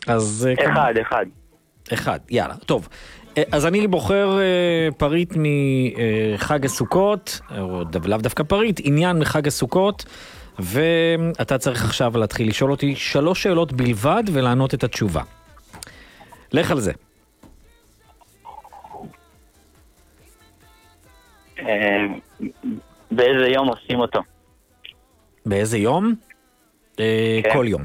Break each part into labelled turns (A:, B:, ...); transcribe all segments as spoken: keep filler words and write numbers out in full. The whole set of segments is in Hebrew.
A: אז...
B: אחד, אחד.
A: אחד, יאללה, טוב. אז אני בוחר פריט מחג הסוכות, או לאו דווקא פריט, עניין מחג הסוכות, ואתה צריך עכשיו להתחיל לשאול אותי שלוש שאלות בלבד ולענות את התשובה. לך על זה.
B: באיזה יום עושים אותו?
A: באיזה יום? כל יום.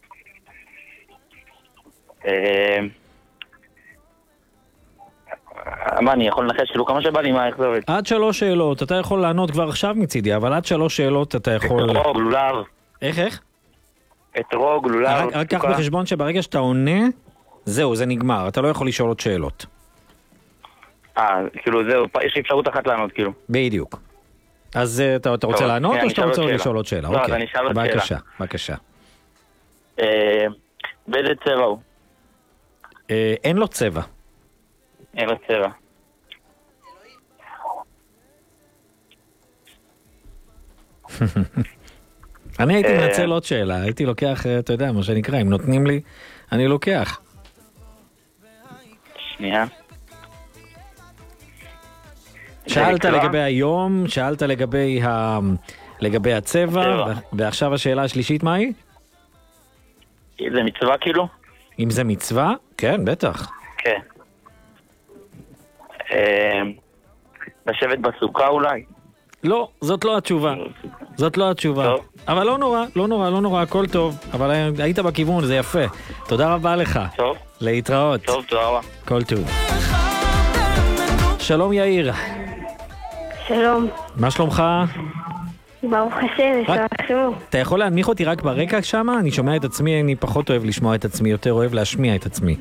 B: מה, אני יכול לנחש כאילו כמה שבא לי, מה, איך זה עובד?
A: עד שלוש שאלות, אתה יכול לענות כבר עכשיו מצידי, אבל עד שלוש שאלות אתה יכול...
B: אתרוג, לולב.
A: איך, איך?
B: אתרוג, לולב.
A: רק קח בחשבון שברגע שאתה עונה, זהו, זה נגמר, אתה לא יכול לשאול עוד שאלות.
B: אה, כאילו זהו, יש אפשרות אחת לענות, כאילו.
A: בדיוק. אז אתה רוצה לענות או שאתה רוצה לשאול עוד שאלה?
B: לא, אז אני אשאל עוד שאלה.
A: בבקשה, בבקשה.
B: באיזה צבע הוא?
A: אין לו צבע.
B: אין לו צבע.
A: אני הייתי מנצל עוד שאלה, הייתי לוקח, אתה יודע, מה שנקרא, אם נותנים לי, אני לוקח.
B: שנייה.
A: שאלת לגבי היום, שאלת לגבי ה... לגבי הצבע, ועכשיו השאלה השלישית, מה היא?
B: זה מצווה כאילו?
A: אם זה מצווה? כן, בטח.
B: כן. לשבת בסוכה אולי?
A: לא, זאת לא התשובה. זאת לא התשובה. אבל לא נורא, לא נורא, לא נורא, הכל טוב. אבל היית בכיוון, זה יפה. תודה רבה לך.
B: טוב.
A: להתראות.
B: טוב, תודה רבה.
A: כל טוב. שלום יאיר.
C: שלום.
A: מה שלומך?
C: ברוך השם, שלום.
A: אתה יכול להנמיך אותי רק ברקע שם? אני שומע את עצמי, אני פחות אוהב לשמוע את עצמי, יותר אוהב להשמיע את עצמי.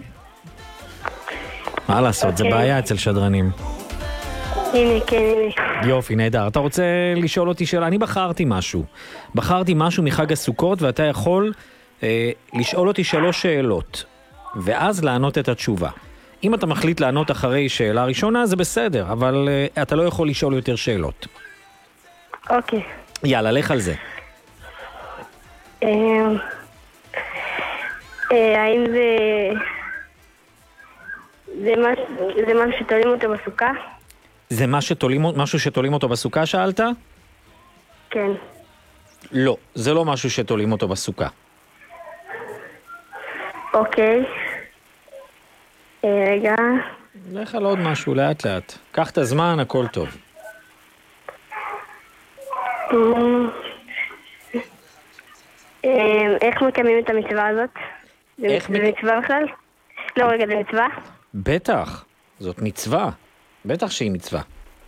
A: מה לעשות, זה בעיה אצל שדרנים.
C: הנה, כן, הנה.
A: יופי, נהדר. אתה רוצה לשאול אותי שאלה? אני בחרתי משהו. בחרתי משהו מחג הסוכות, ואתה יכול אה, לשאול אותי שלוש שאלות, ואז לענות את התשובה. אם אתה מחליט לענות אחרי שאלה ראשונה, זה בסדר, אבל אה, אתה לא יכול לשאול יותר שאלות.
C: אוקיי.
A: יאללה, לך על זה.
C: אה, אה, האם זה... זה משהו שתולים אותו בסוכה?
A: זה מה שתולים, משהו שתולים אותו בסוכה, שאלת?
C: כן.
A: לא, זה לא משהו שתולים אותו בסוכה.
C: אוקיי. רגע.
A: לך על עוד משהו, לאט לאט. קח את הזמן, הכל טוב.
C: איך מקיימים את המצווה הזאת? זה מצווה בכלל? לא, רגע, זה מצווה?
A: בטח, זאת מצווה. בטח שהיא מצווה.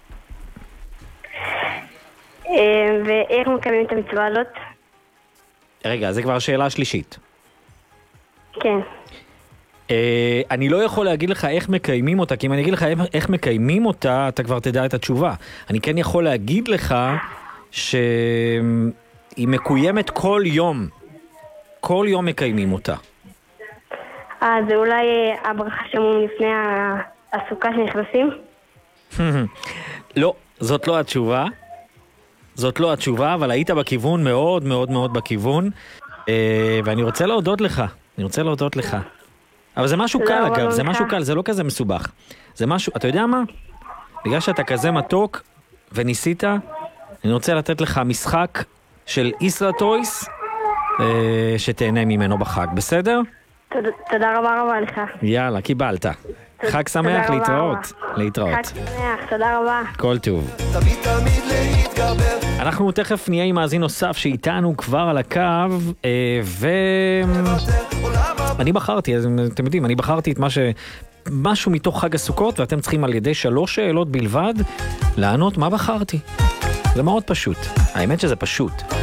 C: ואיך מקיימים את המצווה הזאת?
A: רגע, זה כבר השאלה השלישית.
C: כן.
A: אני לא יכול להגיד לך איך מקיימים אותה, כי אם אני אגיד לך איך מקיימים אותה, אתה כבר תדע את התשובה. אני כן יכול להגיד לך שהיא מקוימת כל יום. כל יום מקיימים אותה.
C: אה, זה אולי הברכה שאומרים לפני הסוכה שנכנסים?
A: לא, זאת לא התשובה. זאת לא התשובה, אבל היית בכיוון, מאוד מאוד מאוד בכיוון. ואני רוצה להודות לך. אני רוצה להודות לך. אבל זה משהו קל אגב, זה משהו קל, זה לא כזה מסובך. זה משהו, אתה יודע מה? בגלל שאתה כזה מתוק וניסית, אני רוצה לתת לך משחק של ישרא טויס, שתהנה ממנו בחג, בסדר?
C: תודה רבה רבה לך.
A: יאללה, קיבלת. חג שמח, להתראות. להתראות.
C: חג שמח, תודה רבה.
A: כל טוב. אנחנו תכף נהיה עם מאזין נוסף שאיתנו כבר על הקו, ו... אני בחרתי, אתם יודעים, אני בחרתי את מה ש... משהו מתוך חג הסוכות, ואתם צריכים על ידי שלוש שאלות בלבד לענות מה בחרתי. זה מאוד פשוט. האמת שזה פשוט.